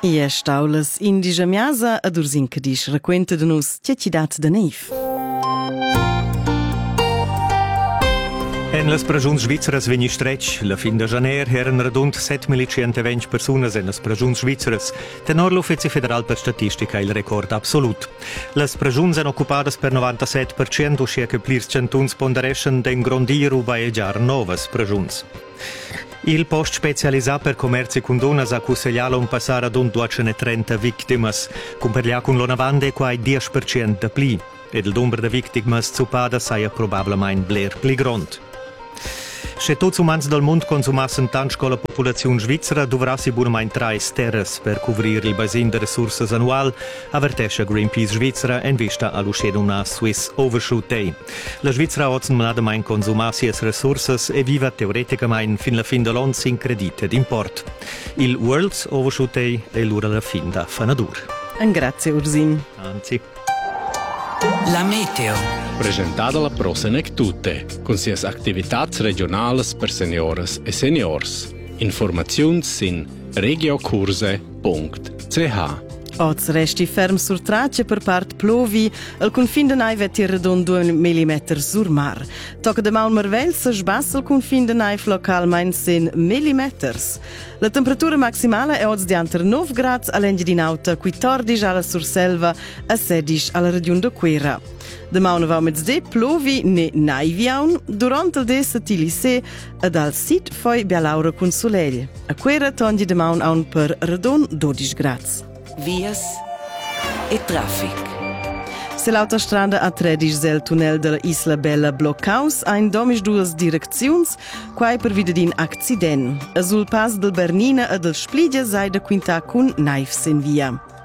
E a staulas indigia miasa ad ursin che dis racquenta de nus tgecidat da neiv. En las pregiuns svizzeras vegni stretg. La fin de janer eran radund 7.120 personas en las pregiuns svizzeras. Tenor l'Uffizi Federal per Statistica il record absolut. Las pregiuns en occupadas per 97%, uscia che plirs centuns pondereschen den grondir u baegiar novas pregiuns. Il post specialisat per commerci cun donas ha consigliato un passare ad un 230 vittimas, cum per gli cun l'onavande quai 10% da pli. Ed il numero de vittimas zupada saia probabilmente bler pli grond. Se tutti umans del mondo consumassen tant con la popolazione svizzera, dovrà si burmain 3 terras per coprire il basin de resurses annual, avvertesce Greenpeace Svizzera in vista all'uscita una Swiss Overshoot Day. La Svizzera ha ottamain consumassi es resurses e viva teoreticamente fin la fin dell'anno sin credite d'import. Il World's Overshoot Day è l'ora la fin da Fanadur. Grazie Ursin. Anzi. La meteo. Presentata la Prosenectute, con sias activitats regionalas per senioras e seniors. Informaziuns sin regiocurse.ch. Oz resti ferm sur traccia per part plovi, al confin de nai vetti redond 2 mm sur mar. Tocca de maun marvel se sbassa al confin de nai localmein sin millimeters. La temperatura maximale è oggi di anter 9 gradi all'engi di nauta, 14 alla Surselva e 16 alla regione de Quera. De maun va mezz'de plovi ne naiviaun, durante il dessa tilise ed al sit foi bialaura con solegl. A Quera tongi de maun aun per redond 12 gradi. Vias e traffic. Se l'autostrada a 13 il tunnel della Isla Bella bloccaus ha in domis duas direcziuns, quai per vida din accident. Sul pas del Bernina e del Spligia sai da quinta cun naifs in via.